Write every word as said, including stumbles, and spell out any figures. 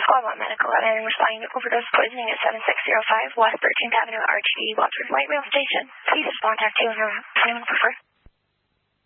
Belmont Medical, and responding to overdose poisoning at seven six zero five West thirteenth Avenue, R T D, Wadsworth Light Rail Station. Please contact Taylor. Anyone prefer?